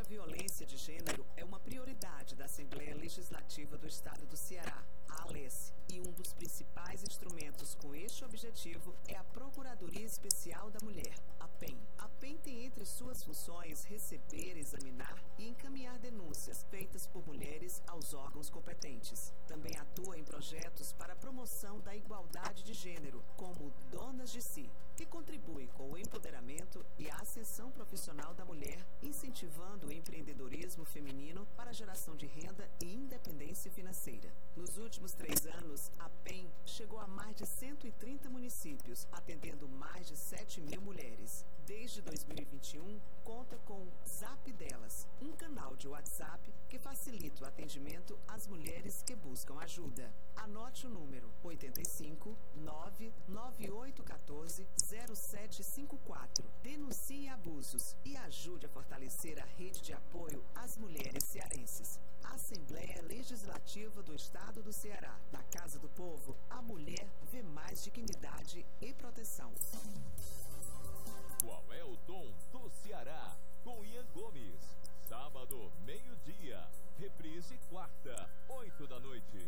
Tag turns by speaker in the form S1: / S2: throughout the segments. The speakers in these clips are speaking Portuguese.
S1: violência de gênero é uma prioridade da Assembleia Legislativa do Estado do Ceará, a ALES, e um dos principais instrumentos com este objetivo é a Procuradoria Especial da Mulher, a PEM. A PEM tem entre suas funções receber, examinar e encaminhar denúncias feitas por mulheres aos órgãos competentes. Também atua em projetos para a promoção da igualdade de gênero, como Donas de Si, que contribui com o empoderamento e a ascensão profissional da mulher, incentivando o empreendedorismo feminino para a geração de renda e independência financeira. Nos últimos 3 anos, a PEM chegou a mais de 130 municípios, atendendo mais de 7.000 mulheres. Desde 2021, conta com Zap Delas, um canal de WhatsApp que facilita o atendimento às mulheres que buscam ajuda. Anote o número 85 99814 0754. Denuncie abusos e ajude a fortalecer a rede de apoio às mulheres cearenses. Assembleia Legislativa do Estado do Ceará. Na Casa do Povo, a mulher vê mais dignidade e proteção.
S2: Qual é o tom do Ceará? Com Ian Gomes. Sábado, meio-dia. Reprise quarta, 8 da noite.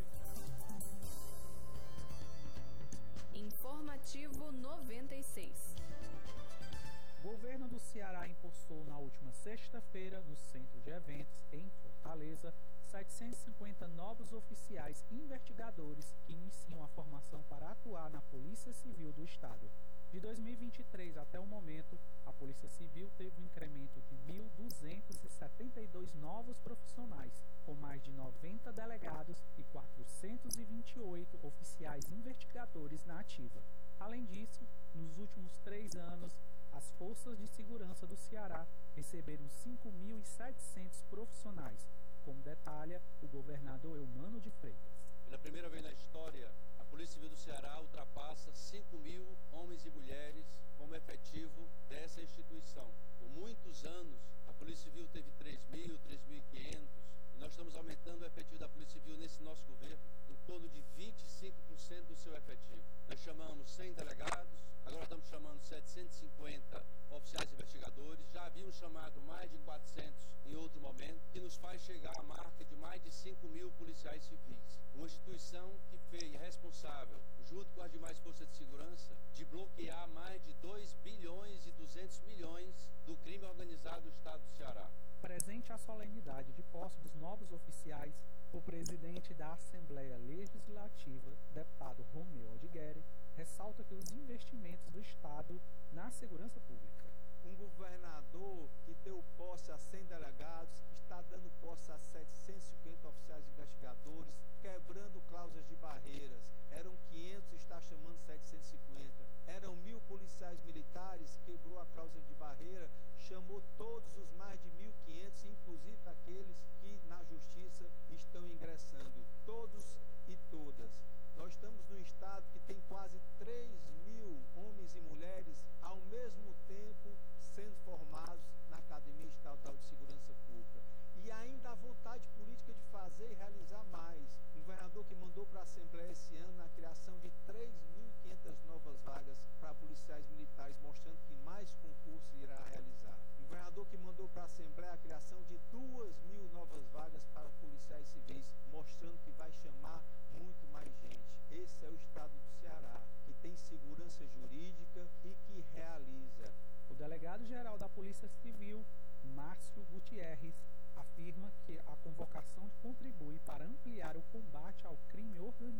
S3: Informativo 96.
S4: O governo do Ceará impulsou na última sexta-feira, no Centro de Eventos, em Fortaleza, 750 novos oficiais investigadores que iniciam a formação para atuar na Polícia Civil do Estado. De 2023 até o momento, a Polícia Civil teve um incremento de 1.272 novos profissionais, com mais de 90 delegados e 428 oficiais investigadores na ativa. Além disso, nos últimos 3 anos, as Forças de Segurança do Ceará receberam 5.700 profissionais, como detalha o governador Eumano de Freitas.
S5: Pela primeira vez na história, a Polícia Civil do Ceará ultrapassa 5.000 homens e mulheres como efetivo dessa instituição. Por muitos anos, a Polícia Civil teve 3.000, 3.500, e nós estamos aumentando o efetivo da Polícia Civil nesse nosso governo em torno de 25% do seu efetivo. Nós chamamos 100 delegados, agora estamos chamando 750 oficiais investigadores, já havíamos chamado mais de 400 em outro momento, que nos faz chegar à marca de mais de 5.000 policiais civis. Uma instituição que foi responsável, junto com as demais forças de segurança, de bloquear mais de 2 bilhões e 200 milhões do crime organizado do Estado do Ceará.
S4: Presente à solenidade de posse dos novos oficiais, o presidente da Assembleia Legislativa, deputado Romeu Aldigueri, ressalta que os investimentos do Estado na segurança pública.
S6: Um governador que deu posse a 100 delegados, está dando posse a 750 oficiais investigadores, quebrando cláusulas de barreiras. Eram 500,